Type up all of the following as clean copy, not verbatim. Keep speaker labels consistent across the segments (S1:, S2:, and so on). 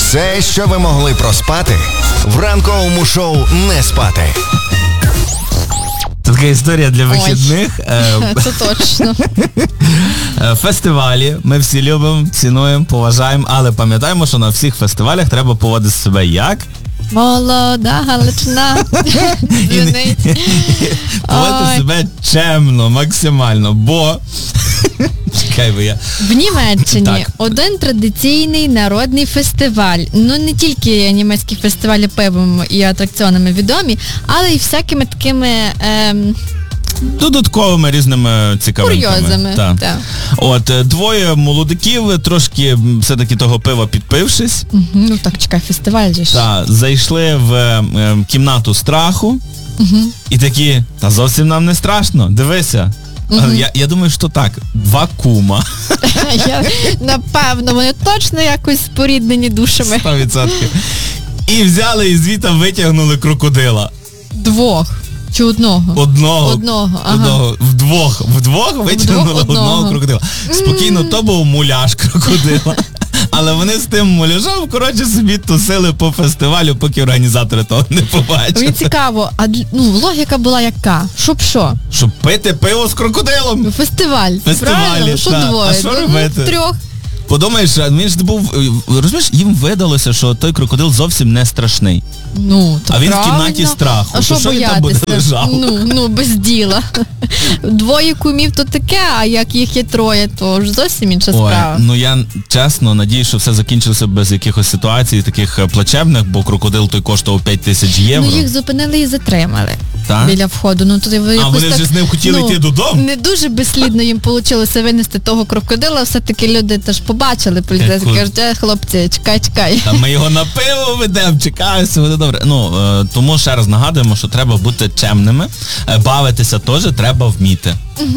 S1: Все, що ви могли проспати, в ранковому шоу «Не спати».
S2: Це така історія для вихідних.
S3: Це точно.
S2: Фестивалі ми всі любимо, цінуємо, поважаємо, але пам'ятаємо, що на всіх фестивалях треба поводити себе як?
S3: Молода Галичина.
S2: Поводити себе чемно, максимально, бо... Чекай, бо я...
S3: В Німеччині
S2: Так.
S3: один традиційний народний фестиваль. Ну, не тільки німецькі фестивалі пивом і атракціонами відомі, але й всякими такими...
S2: Додатковими різними цікавинками.
S3: Курйозами.
S2: Так.
S3: Так.
S2: От, двоє молодиків, трошки все-таки того пива підпившись,
S3: Ну так, чекай, фестиваль же ж.
S2: зайшли в кімнату страху і такі, та зовсім нам не страшно, дивися. Я думаю, що так, два кума.
S3: Напевно, вони точно якось споріднені душами.
S2: 100%. І взяли і звідти витягнули крокодила.
S3: Двох. Чи одного?
S2: Одного.
S3: Ага.
S2: Вдвох витягнули
S3: одного.
S2: одного крокодила. Спокійно, то був муляж крокодила. Але вони з тим муляжом, коротше, собі тусили по фестивалю, поки організатори того не побачили.
S3: Мені цікаво, логіка була яка? Щоб що?
S2: Щоб пити пиво з крокодилом.
S3: Фестиваль. Правильно? Що
S2: так.
S3: двоє?
S2: А що робити?
S3: Трьох.
S2: Подумаєш, він ж був, розумієш, їм видалося, що той крокодил зовсім не страшний.
S3: Ну, то
S2: А він в
S3: правильно.
S2: кімнаті страху.
S3: А
S2: То
S3: що
S2: що він там
S3: боятися?
S2: буде лежав?
S3: Ну, без діла. Двоє кумів то таке, а як їх є троє, то ж зовсім інша справа.
S2: Ну я чесно надіюсь, що все закінчилося без якихось ситуацій таких плачевних, бо крокодил той коштував 5000 євро.
S3: Ну їх зупинили і затримали.
S2: Так?
S3: Біля входу. Ну, то
S2: А вони вже з ним хотіли йти додому?
S3: Не дуже безслідно їм вийшло винести того крокодила. Все-таки люди теж побачили. Поліцейські кажуть, хлопці, чекай.
S2: Та ми його на пиво ведемо, чекаю, все буде добре. Тому ще раз нагадуємо, що треба бути чемними, бавитися теж треба вміти.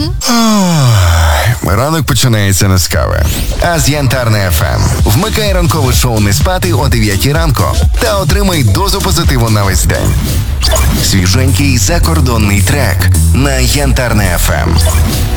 S1: Ранок починається не з кави, а з Янтарне ФМ. Вмикай ранкове шоу «Не спати» о 9 ранку та отримай дозу позитиву на весь день. Свіженький закордонний трек на Янтарне ФМ.